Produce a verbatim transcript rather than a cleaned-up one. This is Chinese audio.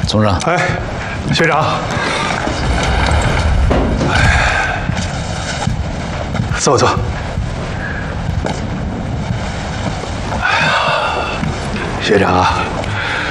总长。 哎，学长，坐坐。哎呀，学长啊，